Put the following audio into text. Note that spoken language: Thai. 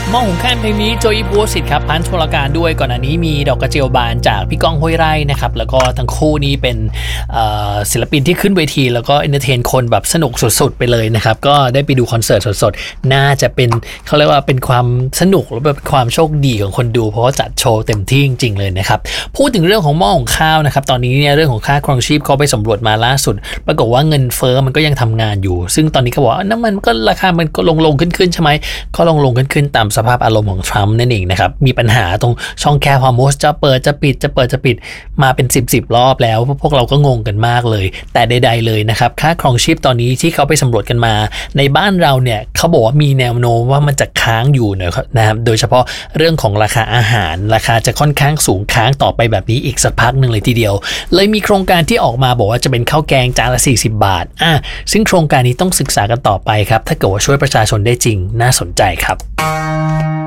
มองหุงข้ามเพลงนี้โจอีบัวสิทธิ์ครับพันชลการด้วยก่อนอันนี้มีดอกกระเจียวบานจากพี่ก้องห้วยไร่นะครับแล้วก็ทั้งคู่นี้เป็นศิลปินที่ขึ้นเวทีแล้วก็เอนเตอร์เทนคนแบบสนุกสุดๆไปเลยนะครับก็ได้ไปดูคอนเสิร์ตสดๆน่าจะเป็นเขาเรียกว่าเป็นความสนุกและเป็นความโชคดีของคนดูเพราะว่าจัดโชว์เต็มที่จริงๆเลยนะครับพูดถึงเรื่องของหม้อหุงข้าวนะครับตอนนี้เนี่ยเรื่องของค่าครองชีพเขาไปสำรวจมาล่าสุดปรากฏว่าเงินเฟ้อมันก็ยังทำงานอยู่ซึ่งตอนนี้เขาบอกว่าน้ำมันก็ราคามันก็ลงขึ้นใช่ไหมก็ลงขึ้นตามสภาพอารมณ์ของทรัมป์นั่นเองนะครับมีปัญหาตรงช่องแคบฮอร์โมสจะเปิดจะปิดมาเป็น10รอบแล้วพวกเราก็งงกันมากเลยแต่ใดๆเลยนะครับค่าครองชีพตอนนี้ที่เขาไปสำรวจกันมาในบ้านเราเนี่ยเขาบอกว่ามีแนวโน้มว่ามันจะค้างอยู่นะครับโดยเฉพาะเรื่องของราคาอาหารราคาจะค่อนข้างสูงค้างต่อไปแบบนี้อีกสักพักหนึ่งเลยทีเดียวเลยมีโครงการที่ออกมาบอกว่าจะเป็นข้าวแกงจานละ40 บาทซึ่งโครงการนี้ต้องศึกษากันต่อไปครับถ้าเกิดว่าช่วยประชาชนได้จริงน่าสนใจครับ